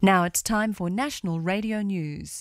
Now it's time for National Radio News.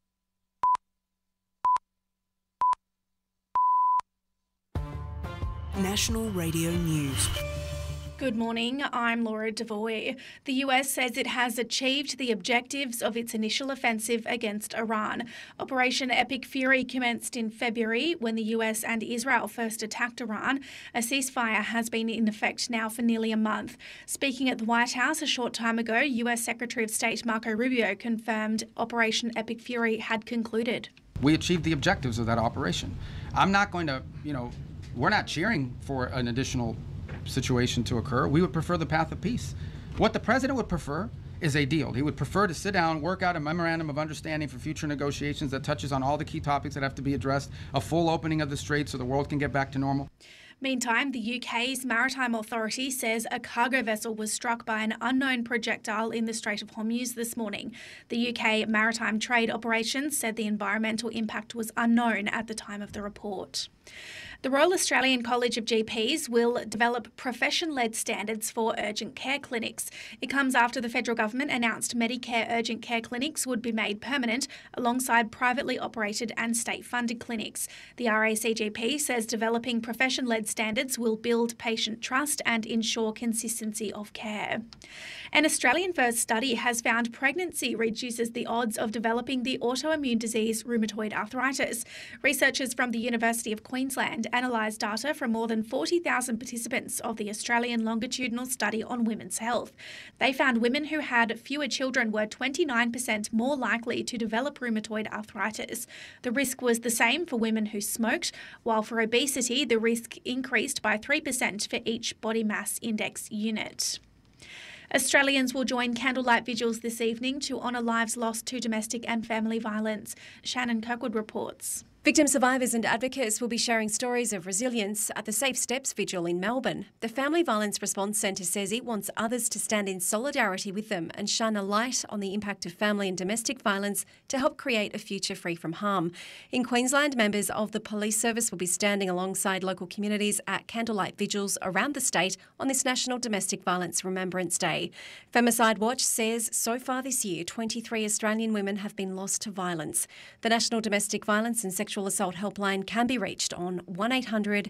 National Radio News. Good morning, I'm Laura Devoy. The US says it has achieved the objectives of its initial offensive against Iran. Operation Epic Fury commenced in February when the US and Israel first attacked Iran. A ceasefire has been in effect now for nearly a month. Speaking at the White House a short time ago, US Secretary of State Marco Rubio confirmed Operation Epic Fury had concluded. We achieved the objectives of that operation. I'm not going to, we're not cheering for an additional situation to occur. We would prefer the path of peace. What the president would prefer is a deal. He would prefer to sit down, work out a memorandum of understanding for future negotiations that touches on all the key topics that have to be addressed, a full opening of the strait so the world can get back to normal. Meantime, the UK's Maritime Authority says a cargo vessel was struck by an unknown projectile in the Strait of Hormuz this morning. The UK Maritime Trade Operations said the environmental impact was unknown at the time of the report. The Royal Australian College of GPs will develop profession-led standards for urgent care clinics. It comes after the federal government announced Medicare urgent care clinics would be made permanent alongside privately operated and state-funded clinics. The RACGP says developing profession-led standards will build patient trust and ensure consistency of care. An Australian-first study has found pregnancy reduces the odds of developing the autoimmune disease rheumatoid arthritis. Researchers from the University of Queensland analysed data from more than 40,000 participants of the Australian longitudinal study on women's health. They found women who had fewer children were 29% more likely to develop rheumatoid arthritis. The risk was the same for women who smoked, while for obesity the risk increased by 3% for each body mass index unit. Australians will join candlelight vigils this evening to honour lives lost to domestic and family violence. Shannon Kirkwood reports. Victim survivors and advocates will be sharing stories of resilience at the Safe Steps Vigil in Melbourne. The Family Violence Response Centre says it wants others to stand in solidarity with them and shine a light on the impact of family and domestic violence to help create a future free from harm. In Queensland, members of the police service will be standing alongside local communities at candlelight vigils around the state on this National Domestic Violence Remembrance Day. Femicide Watch says so far this year, 23 Australian women have been lost to violence. The National Domestic Violence and Sexual Assault Helpline can be reached on 1800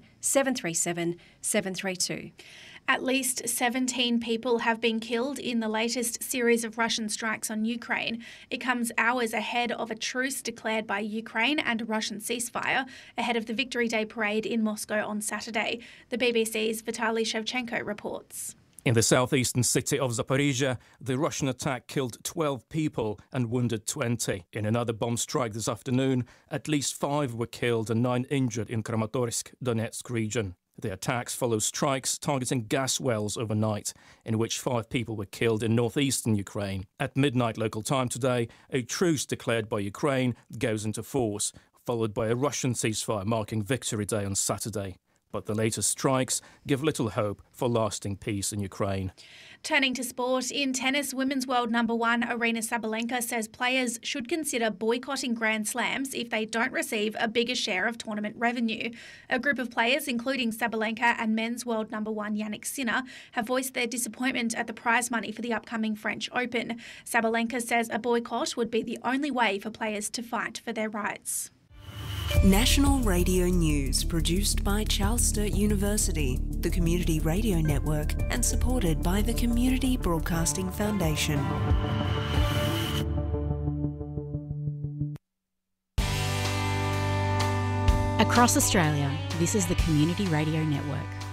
737 732. At least 17 people have been killed in the latest series of Russian strikes on Ukraine. It comes hours ahead of a truce declared by Ukraine and a Russian ceasefire ahead of the Victory Day parade in Moscow on Saturday. The BBC's Vitaly Shevchenko reports. In the southeastern city of Zaporizhia, the Russian attack killed 12 people and wounded 20. In another bomb strike this afternoon, at least 5 were killed and 9 injured in Kramatorsk, Donetsk region. The attacks follow strikes targeting gas wells overnight, in which 5 people were killed in northeastern Ukraine. At midnight local time today, a truce declared by Ukraine goes into force, followed by a Russian ceasefire marking Victory Day on Saturday. But the latest strikes give little hope for lasting peace in Ukraine. Turning to sport, in tennis, women's world number 1 Aryna Sabalenka says players should consider boycotting Grand Slams if they don't receive a bigger share of tournament revenue. A group of players, including Sabalenka and men's world number 1 Jannik Sinner, have voiced their disappointment at the prize money for the upcoming French Open. Sabalenka says a boycott would be the only way for players to fight for their rights. National Radio News, produced by Charles Sturt University, the Community Radio Network, and supported by the Community Broadcasting Foundation. Across Australia, this is the Community Radio Network.